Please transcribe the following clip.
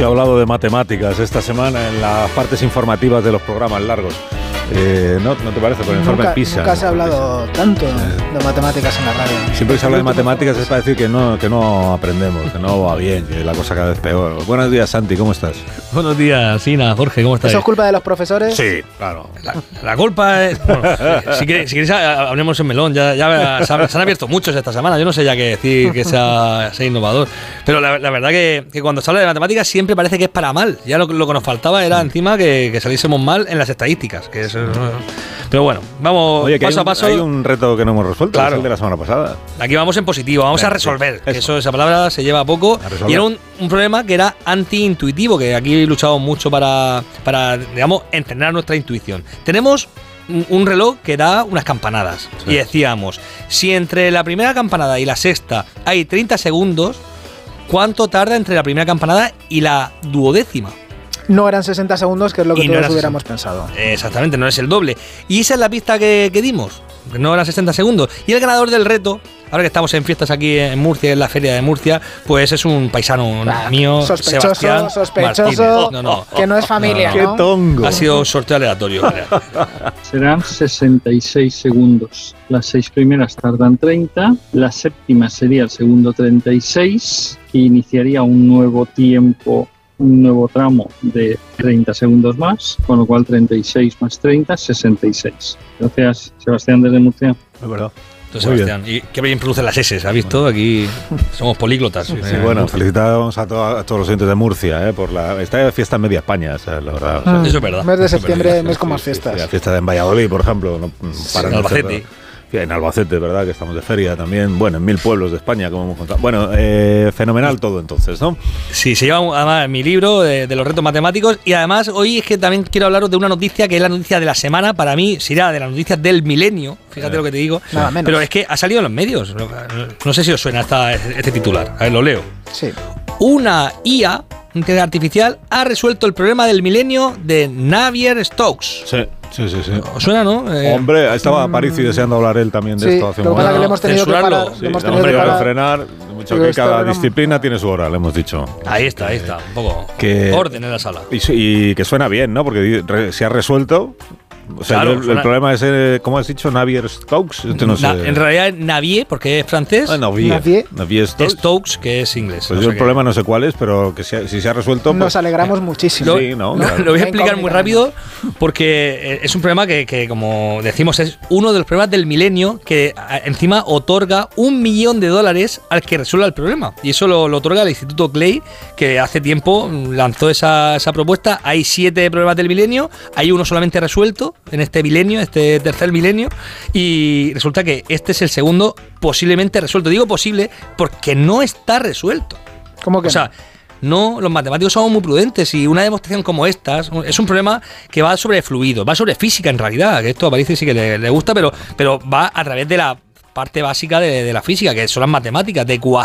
Mucho he hablado de matemáticas esta semana en las partes informativas de los programas largos. ¿No te parece? Por el informe PISA. Nunca se ha hablado tanto de matemáticas en la radio. Siempre que se habla de matemáticas es para decir que no aprendemos, que no va bien, que la cosa cada vez peor. Buenos días, Santi, ¿cómo estás? Buenos días, Sina, Jorge, ¿cómo estás? ¿Eso es culpa de los profesores? Sí, claro. La culpa es... Bueno, si queréis hablemos en melón. Ya se han abierto muchos esta semana. Yo no sé ya qué decir que sea innovador. Pero la verdad que cuando se habla de matemáticas siempre parece que es para mal. Ya lo que nos faltaba era encima que saliésemos mal en las estadísticas. Que eso, pero bueno, vamos. Oye, que paso a paso. Hay un reto que no hemos resuelto, claro, es el de la semana pasada. Aquí vamos en positivo, vamos a resolver. Que esa palabra se lleva poco. Y era un problema que era anti-intuitivo, que aquí luchamos mucho para digamos, entrenar nuestra intuición. Tenemos un reloj que da unas campanadas. Sí. Y decíamos, si entre la primera campanada y la sexta hay 30 segundos, ¿cuánto tarda entre la primera campanada y la duodécima? No eran 60 segundos, que es lo que todos hubiéramos pensado. Exactamente, no es el doble. Y esa es la pista que dimos. No eran 60 segundos. Y el ganador del reto, ahora que estamos en fiestas aquí en Murcia, en la feria de Murcia, pues es un paisano mío, sospechoso, No, que no es familia, ¿no? ¡Qué tongo! Ha sido un sorteo aleatorio. Serán 66 segundos. Las 6 primeras tardan 30, la séptima sería el segundo 36, que iniciaría un nuevo tiempo, un nuevo tramo de 30 segundos más, con lo cual 36 más 30, 66. Gracias, Sebastián, desde Murcia. Es verdad. Entonces, Sebastián, y qué bien producen las S, ¿has visto? Aquí somos políglotas. Sí, bueno, felicitamos a todos los oyentes de Murcia por esta fiesta en media España, la verdad. Eso es verdad. Mes de septiembre, mes con más fiestas. La fiesta de Valladolid, por ejemplo. En Albacete. En Albacete, ¿verdad? Que estamos de feria también. Bueno, en 1000 pueblos de España, como hemos contado. Bueno, fenomenal todo entonces, ¿no? Sí, se lleva además mi libro de los retos matemáticos. Y además hoy es que también quiero hablaros de una noticia que es la noticia de la semana. Para mí será de las noticias del milenio. Fíjate lo que te digo. Nada menos. Pero es que ha salido en los medios. No sé si os suena este titular. A ver, lo leo. Sí. Una IA, inteligencia artificial, ha resuelto el problema del milenio de Navier-Stokes. Sí. ¿Os suena, no? Hombre, estaba Aparicio deseando hablar él también de esto hace un momento. Que le hemos tenido que parar. Sí, hombre, que frenar. Mucho que cada disciplina tiene su hora, le hemos dicho. Ahí está. Un poco orden en la sala. Y que suena bien, ¿no? Porque se ha resuelto. O sea, claro, el problema es, ¿cómo has dicho? Navier-Stokes. No sé. En realidad es Navier, porque es francés. Navier-Stokes. Stokes, que es inglés. Pues yo el problema no sé cuál es, pero que si se ha resuelto... Nos alegramos muchísimo. Lo voy a explicar muy rápido, porque es un problema que, como decimos, es uno de los problemas del milenio, que encima otorga $1 millón al que resuelva el problema. Y eso lo otorga el Instituto Clay, que hace tiempo lanzó esa propuesta. Hay 7 problemas del milenio, hay uno solamente resuelto en este milenio, este tercer milenio, y resulta que este es el segundo posiblemente resuelto. Digo posible porque no está resuelto. ¿Cómo que? O sea, no, los matemáticos somos muy prudentes, y una demostración como esta es un problema que va sobre fluidos, va sobre física en realidad, que esto a París sí que le gusta, pero va a través de la parte básica de la física, que son las matemáticas, de